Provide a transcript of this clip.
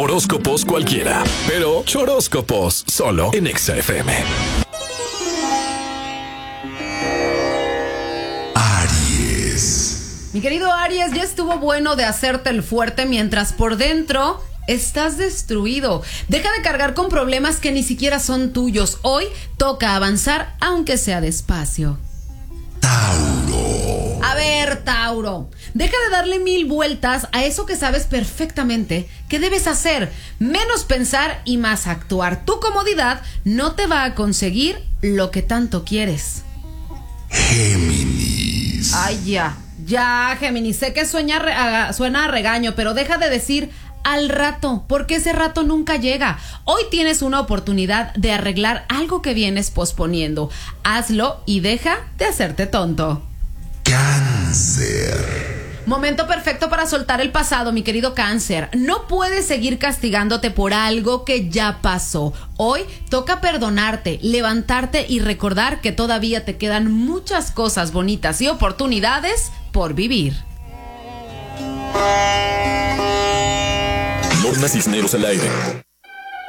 Horóscopos cualquiera, pero choróscopos solo en Exa FM. Aries. Mi querido Aries, ya estuvo bueno de hacerte el fuerte mientras por dentro estás destruido. Deja de cargar con problemas que ni siquiera son tuyos. Hoy toca avanzar, aunque sea despacio. Tauro. A ver, Tauro, deja de darle 1000 vueltas a eso que sabes perfectamente que debes hacer. Menos pensar y más actuar. Tu comodidad no te va a conseguir lo que tanto quieres. Géminis. Ay, ya, Géminis, sé que suena a regaño, pero deja de decir al rato, porque ese rato nunca llega. Hoy tienes una oportunidad de arreglar algo que vienes posponiendo. Hazlo y deja de hacerte tonto. Cáncer. Momento perfecto para soltar el pasado, mi querido Cáncer. No puedes seguir castigándote por algo que ya pasó. Hoy toca perdonarte, levantarte y recordar que todavía te quedan muchas cosas bonitas y oportunidades por vivir. Lorna Cisneros al aire.